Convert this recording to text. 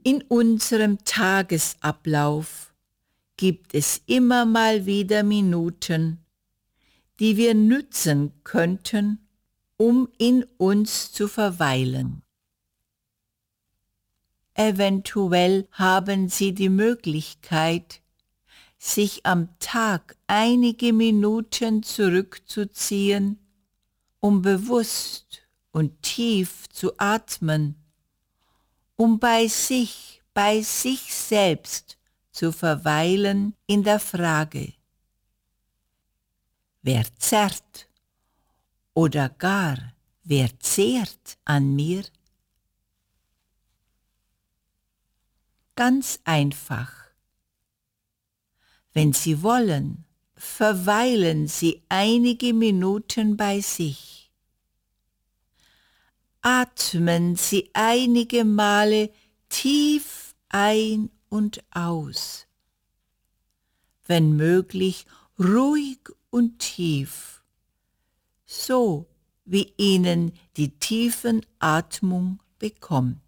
In unserem Tagesablauf gibt es immer mal wieder Minuten, die wir nützen könnten, um in uns zu verweilen. Eventuell haben Sie die Möglichkeit, sich am Tag einige Minuten zurückzuziehen, um bewusst und tief zu atmen, um bei sich selbst zu verweilen in der Frage: Wer zerrt oder gar wer zehrt an mir? Ganz einfach. Wenn Sie wollen, verweilen Sie einige Minuten bei sich. Atmen Sie einige Male tief ein und aus. Wenn möglich, ruhig und tief, so wie Ihnen die Tiefenatmung bekommt.